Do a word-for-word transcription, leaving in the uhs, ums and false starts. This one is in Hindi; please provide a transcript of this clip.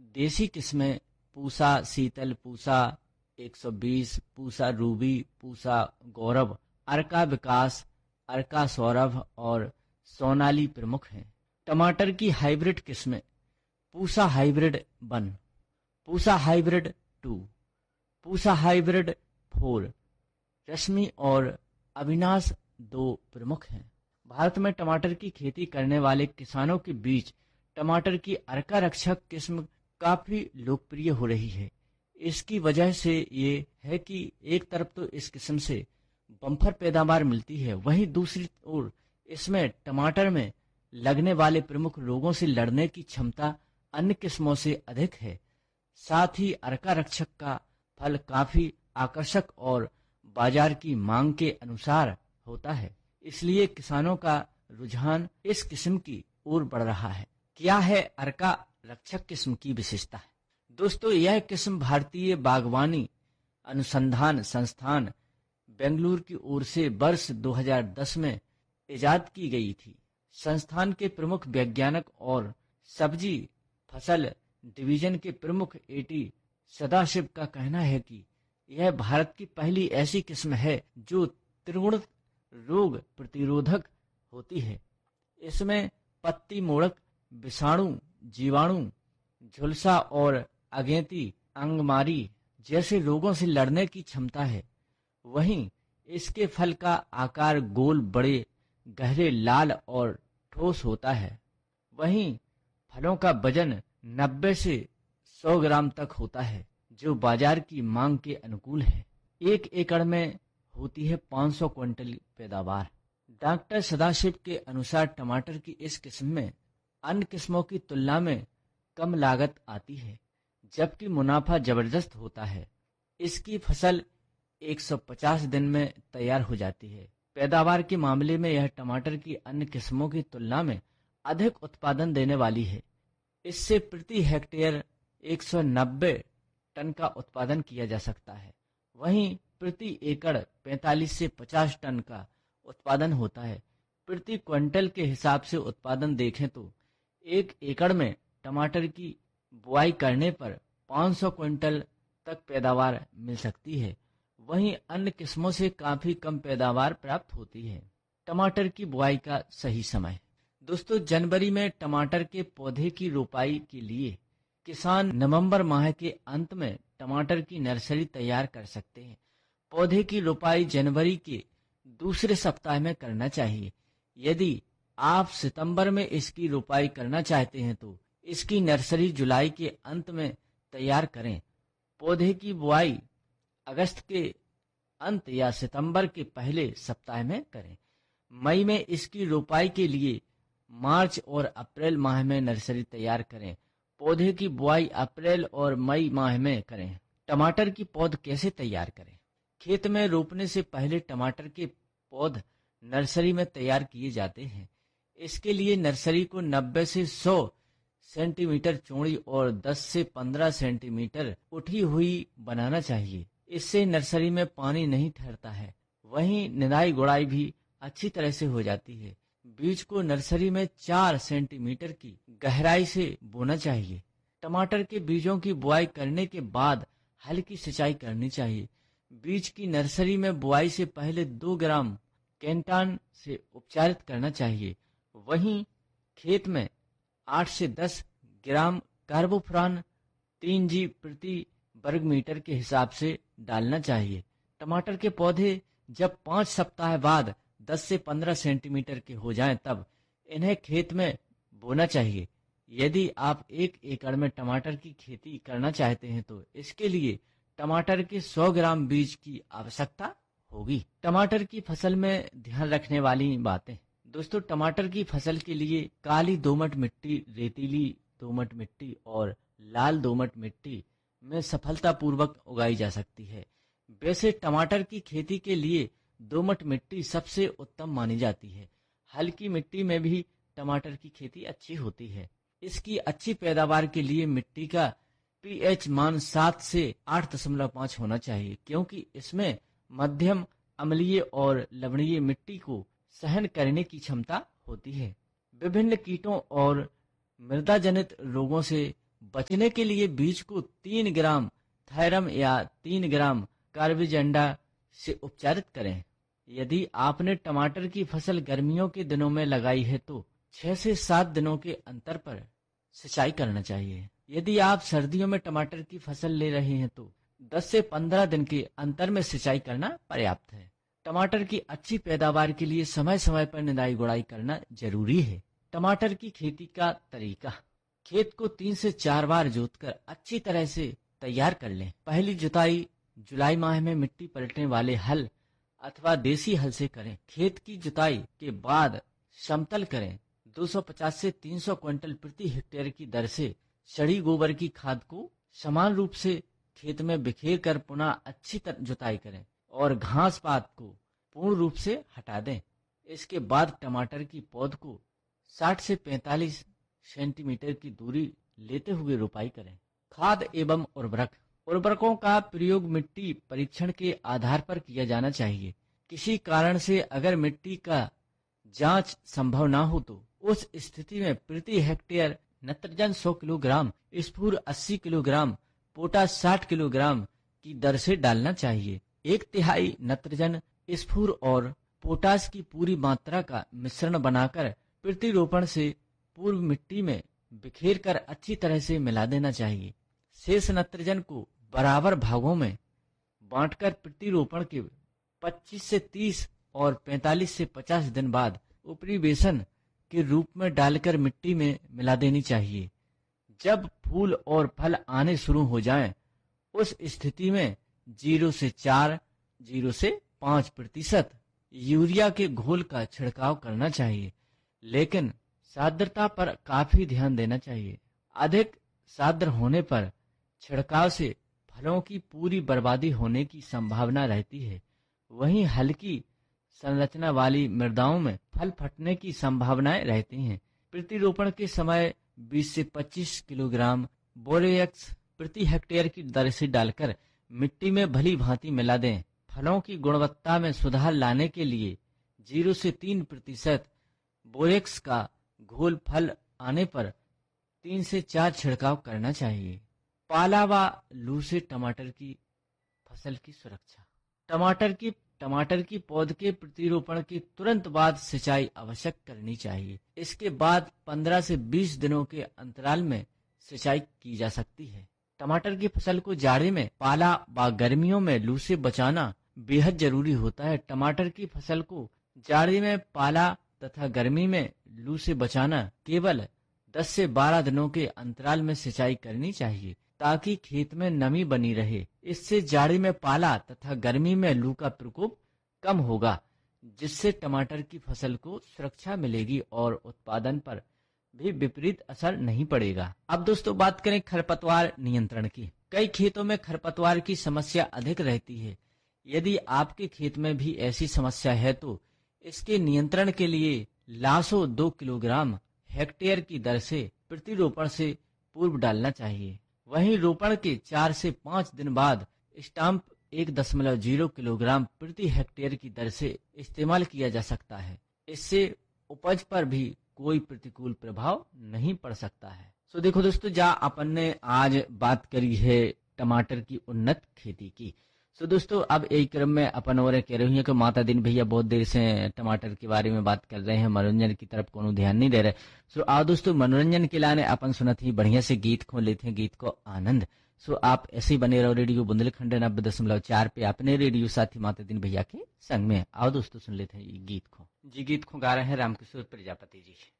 देसी किस्में पूसा शीतल, पूसा एक सौ बीस, पूसा रूबी, पूसा गौरव, अर्का विकास, अर्का सौरभ और सोनाली प्रमुख हैं। टमाटर की हाइब्रिड किस्में Pusa hybrid one, Pusa hybrid to, Pusa hybrid four, रश्मि और अविनाश दो प्रमुख हैं। भारत में टमाटर की खेती करने वाले किसानों के बीच टमाटर की अर्का रक्षक किस्म काफी लोकप्रिय हो रही है। इसकी वजह से ये है कि एक तरफ तो इस किस्म से बम्पर पैदावार मिलती है, वहीं दूसरी ओर इसमें टमाटर में लगने वाले प्रमुख रोगों से लड़ने की क्षमता अन्य किस्मों से अधिक है। साथ ही अर्का रक्षक का फल काफी आकर्षक और बाजार की मांग के अनुसार होता है, इसलिए किसानों का रुझान इस किस्म की ओर बढ़ रहा है। क्या है अर्का रक्षक किस्म की विशेषता है? दोस्तों, यह किस्म भारतीय बागवानी अनुसंधान संस्थान बेंगलुरु की ओर से वर्ष दो हज़ार दस में इजाद की गई थी। संस्थान के प्रमुख वैज्ञानिक और सब्जी फसल डिवीजन के प्रमुख एटी सदाशिव का कहना है कि यह भारत की पहली ऐसी किस्म है जो त्रिगुण रोग प्रतिरोधक होती है। इसमें पत्ती मोड़क, विषाणु, जीवाणु, झुलसा और अगेती अंगमारी जैसे रोगों से लड़ने की क्षमता है। वहीं इसके फल का आकार गोल, बड़े, गहरे, लाल और ठोस होता है। वहीं फलों का वजन नब्बे से सौ ग्राम तक होता है, जो बाजार की मांग के अनुकूल है। एक एकड़ में होती है पाँच सौ क्विंटल पैदावार। डॉक्टर सदाशिव के अनुसार टमाटर की इस किस्म में अन्य किस्मों की तुलना में कम लागत आती है, जबकि मुनाफा जबरदस्त होता है। इसकी फसल एक सौ पचास दिन में तैयार हो जाती है। पैदावार के मामले में यह टमाटर की अन्य किस्मों की तुलना में अधिक उत्पादन देने वाली है। इससे प्रति हेक्टेयर एक सौ नब्बे टन का उत्पादन किया जा सकता है। वहीं प्रति एकड़ पैंतालीस से पचास टन का उत्पादन होता है। प्रति क्विंटल के हिसाब से उत्पादन देखें तो एक एकड़ में टमाटर की बुआई करने पर पाँच सौ क्विंटल तक पैदावार मिल सकती है। वहीं अन्य किस्मों से काफी कम पैदावार प्राप्त होती है। टमाटर की बुआई का सही समय दोस्तों, जनवरी में टमाटर के पौधे की रोपाई के लिए किसान नवंबर माह के अंत में टमाटर की नर्सरी तैयार कर सकते हैं। पौधे की रोपाई जनवरी के दूसरे सप्ताह में करना चाहिए। यदि आप सितंबर में इसकी रोपाई करना चाहते हैं तो इसकी नर्सरी जुलाई के अंत में तैयार करें। पौधे की बुआई अगस्त के अंत या सितंबर के पहले सप्ताह में करें। मई में इसकी रोपाई के लिए मार्च और अप्रैल माह में नर्सरी तैयार करें। पौधे की बुआई अप्रैल और मई माह में करें। टमाटर की पौध कैसे तैयार करें? खेत में रोपने से पहले टमाटर के पौध नर्सरी में तैयार किए जाते हैं। इसके लिए नर्सरी को नब्बे से सौ सेंटीमीटर चौड़ी और दस से पंद्रह सेंटीमीटर उठी हुई बनाना चाहिए। इससे नर्सरी में पानी नहीं ठहरता है। वहीं निराई गुड़ाई भी अच्छी तरह से हो जाती है। बीज को नर्सरी में चार सेंटीमीटर की गहराई से बोना चाहिए। टमाटर के बीजों की बुआई करने के बाद हल्की सिंचाई करनी चाहिए। बीज की नर्सरी में बुआई से पहले दो ग्राम कैंटान से उपचारित करना चाहिए। वहीं खेत में आठ से दस ग्राम कार्बोफ्रान तीन जी प्रति वर्ग मीटर के हिसाब से डालना चाहिए। टमाटर के पौधे जब पाँच सप्ताह बाद दस से पंद्रह सेंटीमीटर के हो जाएं, तब इन्हें खेत में बोना चाहिए। यदि आप एक एकड़ में टमाटर की खेती करना चाहते हैं तो इसके लिए टमाटर के सौ ग्राम बीज की आवश्यकता होगी। टमाटर की फसल में ध्यान रखने वाली बातें दोस्तों, टमाटर की फसल के लिए काली दोमट मिट्टी, रेतीली दोमट मिट्टी और लाल दोमट मिट्टी में सफलतापूर्वक उगाई जा सकती है। वैसे टमाटर की खेती के लिए दोमट मिट्टी सबसे उत्तम मानी जाती है। हल्की मिट्टी में भी टमाटर की खेती अच्छी होती है। इसकी अच्छी पैदावार के लिए मिट्टी का पीएच मान सात से आठ दशमलव पाँच होना चाहिए, क्योंकि इसमें मध्यम अम्लीय और लवणीय मिट्टी को सहन करने की क्षमता होती है। विभिन्न कीटों और मृदा जनित रोगों से बचने के लिए बीज को तीन ग्राम थायरम या तीन ग्राम कार्बिजेंडा से उपचारित करें। यदि आपने टमाटर की फसल गर्मियों के दिनों में लगाई है तो छह से सात दिनों के अंतर पर सिंचाई करना चाहिए। यदि आप सर्दियों में टमाटर की फसल ले रहे हैं तो दस से पंद्रह दिन के अंतर में सिंचाई करना पर्याप्त है। टमाटर की अच्छी पैदावार के लिए समय समय पर निदाई गुड़ाई करना जरूरी है। टमाटर की खेती का तरीका, खेत को तीन से चार बार जोतकर अच्छी तरह से तैयार कर लें। पहली जुताई जुलाई माह में मिट्टी पलटने वाले हल अथवा देसी हल से करें। खेत की जुताई के बाद समतल करें। दो सौ पचास से तीन सौ क्विंटल प्रति हेक्टेयर की दर से सड़ी गोबर की खाद को समान रूप से खेत में बिखेर कर पुनः अच्छी तरह जुताई करें और घास पात को पूर्ण रूप से हटा दें। इसके बाद टमाटर की पौध को साठ से पैंतालीस सेंटीमीटर की दूरी लेते हुए रोपाई करें। खाद एवं उर्वरक, उर्वरकों का प्रयोग मिट्टी परीक्षण के आधार पर किया जाना चाहिए। किसी कारण से अगर मिट्टी का जांच संभव न हो तो उस स्थिति में प्रति हेक्टेयर नत्रजन सौ किलोग्राम, स्फूर अस्सी किलोग्राम, पोटाश साठ किलोग्राम की दर से डालना चाहिए। एक तिहाई नत्रजन, स्फूर और पोटाश की पूरी मात्रा का मिश्रण बनाकर प्रतिरोपण से पूर्व मिट्टी में बिखेर कर अच्छी तरह से मिला देना चाहिए। शेष नत्रजन को बराबर भागों में बांटकर प्रतिरोपण के पच्चीस से तीस और पैंतालीस से पचास दिन बाद ऊपरी बेसन के रूप में डालकर मिट्टी में मिला देनी चाहिए। जब फूल और फल आने शुरू हो जाएं, उस स्थिति में जीरो से चार, जीरो से पाँच प्रतिशत यूरिया के घोल का छिड़काव करना चाहिए, लेकिन साद्रता पर काफी ध्यान देना चाहिए। अधिक साद्र होने पर छिड़काव से फलों की पूरी बर्बादी होने की संभावना रहती है। वहीं हल्की संरचना वाली मृदाओं में फल फटने की संभावनाएं रहती हैं। प्रतिरोपण के समय बीस से पच्चीस किलोग्राम बोरेक्स प्रति हेक्टेयर की दर से डालकर मिट्टी में भली भांति मिला दें। फलों की गुणवत्ता में सुधार लाने के लिए जीरो से तीन प्रतिशत बोरेक्स का घोल फल आने पर तीन से चार छिड़काव करना चाहिए। पाला व लू से टमाटर की फसल की सुरक्षा, टमाटर की टमाटर की पौध के प्रतिरोपण के तुरंत बाद सिंचाई आवश्यक करनी चाहिए। इसके बाद पंद्रह से बीस दिनों के अंतराल में सिंचाई की जा सकती है। टमाटर की फसल को जाड़े में पाला व गर्मियों में लू से बचाना बेहद जरूरी होता है। टमाटर की फसल को जाड़े में पाला तथा गर्मी में लू से बचाना केवल दस से बारह दिनों के अंतराल में सिंचाई करनी चाहिए ताकि खेत में नमी बनी रहे। इससे जाड़े में पाला तथा गर्मी में लू का प्रकोप कम होगा, जिससे टमाटर की फसल को सुरक्षा मिलेगी और उत्पादन पर भी विपरीत असर नहीं पड़ेगा। अब दोस्तों बात करें खरपतवार नियंत्रण की। कई खेतों में खरपतवार की समस्या अधिक रहती है। यदि आपके खेत में भी ऐसी समस्या है तो इसके नियंत्रण के लिए लासो दो किलोग्राम हेक्टेयर की दर से प्रतिरोपण से पूर्व डालना चाहिए। वहीं रोपण के चार से पाँच दिन बाद स्टाम्प एक दशमलव जीरो किलोग्राम प्रति हेक्टेयर की दर से इस्तेमाल किया जा सकता है। इससे उपज पर भी कोई प्रतिकूल प्रभाव नहीं पड़ सकता है। सो देखो दोस्तों, जा अपन ने आज बात करी है टमाटर की उन्नत खेती की। सो दोस्तों, अब एक क्रम में अपन और कह रही है कि माता दिन भैया बहुत देर से टमाटर के बारे में बात कर रहे हैं, मनोरंजन की तरफ कोनो ध्यान नहीं दे रहे। सो आओ दोस्तों, मनोरंजन के लाने अपन सुनत ही बढ़िया से गीत खो लेते हैं, गीत को आनंद। सो आप ऐसे ही बने रहो रेडियो बुंदेलखंड नब्बे दशमलव चार पे अपने रेडियो साथी माता दिन भैया के संग में। आओ दोस्तों सुन लेते हैं ये गीत खो। जी गीत खो गा रहे हैं रामकिशोर प्रजापति जी।